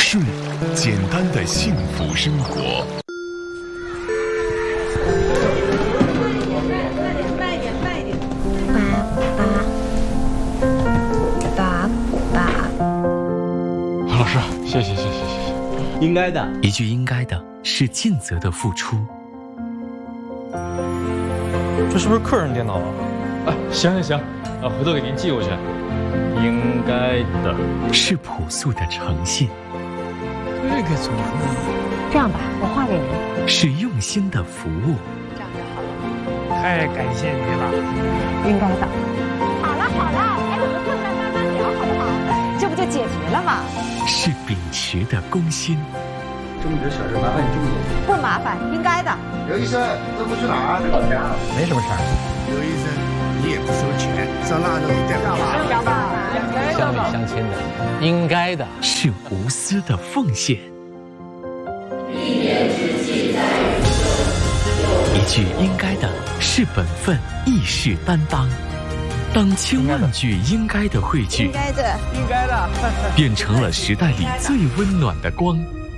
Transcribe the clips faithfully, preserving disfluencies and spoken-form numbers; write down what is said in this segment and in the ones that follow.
顺，简单的幸福生活。 慢一点，慢一点， 爸爸，爸爸。 老师，谢谢谢谢谢谢。 应该的， 一句应该的是尽责的付出。 这是不是客人电脑啊？啊，行行行，啊，回头给您寄过去。应该的是朴素的诚信。 这个怎么呢？ 这样吧，我画给您。 是用心的服务。 这样就好了。 太感谢你了。 应该的。好了好了，哎，我们坐下慢慢聊好不好？这不就解决了吗？ 是秉持的公心。 这么点小事麻烦你这么多。 不麻烦，应该的。 刘医生，这不去哪儿？老家。 没什么事儿。 刘医生，你也不收钱，上那里带我去。 乡里乡亲的，应该的。 是无私的奉献。 一年之计在于晨。 一句应该的是本分，义士担当。当千万句应该的汇聚， 应该的， 应该的， 变成了时代里最温暖的光。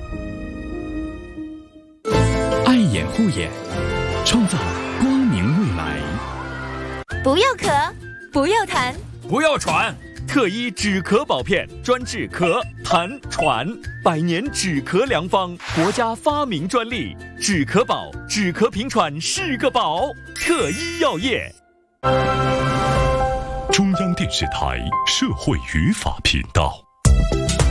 爱眼护眼，创造光明未来。 不要咳，不要痰， 不要喘。特一止咳宝片，专治咳、痰、喘，百年止咳良方，国家发明专利。止咳宝，止咳平喘是个宝。特一药业。 中央电视台社会语法频道。